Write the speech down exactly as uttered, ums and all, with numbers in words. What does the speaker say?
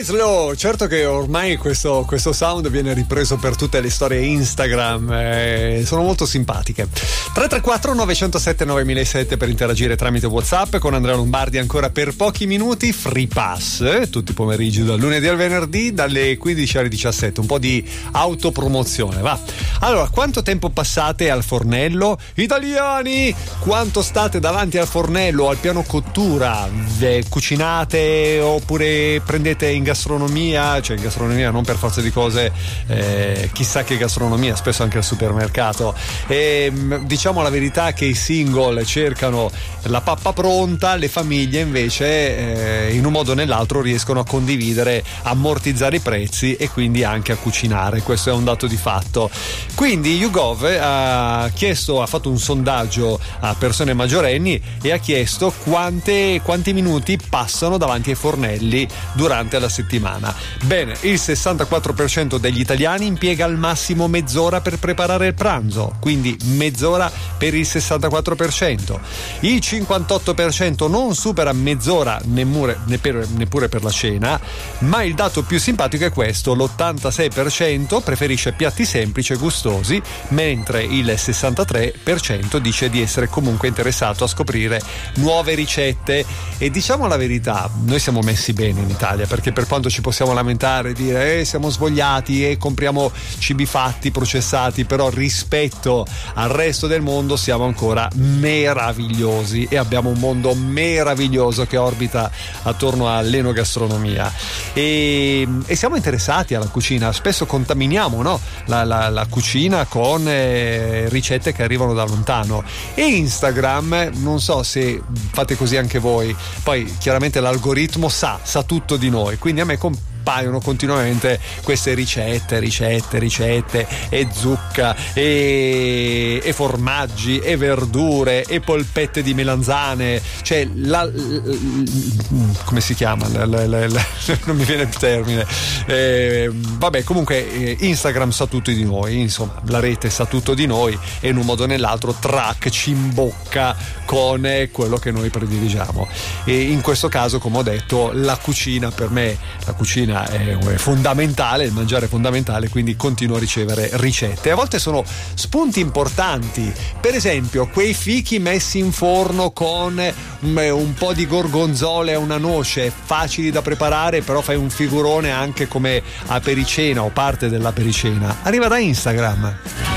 Law, certo che ormai questo, questo sound viene ripreso per tutte le storie Instagram, eh, sono molto simpatiche. tre tre quattro nove zero sette nove zero zero sette per interagire tramite WhatsApp con Andrea Lombardi ancora per pochi minuti. Free Pass, eh, tutti i pomeriggi dal lunedì al venerdì dalle quindici alle diciassette, un po' di autopromozione, va. Allora, quanto tempo passate al fornello? Italiani, quanto state davanti al fornello o al piano cottura? Eh, cucinate oppure prendete in gastronomia, cioè in gastronomia non per forza di cose, eh, chissà che gastronomia, spesso anche al supermercato. E, diciamo la verità che i single cercano la pappa pronta, le famiglie invece eh, in un modo o nell'altro riescono a condividere, ammortizzare i prezzi e quindi anche a cucinare. Questo è un dato di fatto. Quindi YouGov ha chiesto, ha fatto un sondaggio a persone maggiorenni e ha chiesto quante, quanti minuti passano davanti ai fornelli durante la settimana. Bene, il sessantaquattro per cento degli italiani impiega al massimo mezz'ora per preparare il pranzo, quindi mezz'ora per il sessantaquattro per cento. Il cinquantotto per cento non supera mezz'ora neppure, neppure per la cena, ma il dato più simpatico è questo: l'ottantasei per cento preferisce piatti semplici e gustosi, mentre il sessantatré per cento dice di essere comunque interessato a scoprire nuove ricette. E diciamo la verità, noi siamo messi bene in Italia, perché per quanto ci possiamo lamentare e dire eh, siamo svogliati e compriamo cibi fatti, processati, però rispetto al resto del mondo siamo ancora meravigliosi e abbiamo un mondo meraviglioso che orbita attorno all'enogastronomia e, e siamo interessati alla cucina. Spesso contaminiamo, no? la, la, la cucina con eh, ricette che arrivano da lontano, e Instagram, non so se fate così anche voi, poi chiaramente l'algoritmo sa, sa tutto di noi, quindi a me compaiono continuamente queste ricette, ricette, ricette e zucca e, e formaggi e verdure e polpette di melanzane, cioè la, la, come si chiama? La, la, la, la, non mi viene il termine. Eh, vabbè, comunque eh, Instagram sa tutto di noi, insomma, la rete sa tutto di noi e in un modo o nell'altro track ci imbocca con eh, quello che noi prediligiamo. E in questo caso, come ho detto, la cucina per me, la cucina è fondamentale, il mangiare è fondamentale, quindi continuo a ricevere ricette. A volte sono spunti importanti, per esempio quei fichi messi in forno con un po' di gorgonzola e una noce, facili da preparare, però fai un figurone anche come apericena o parte dell'apericena. Arriva da Instagram.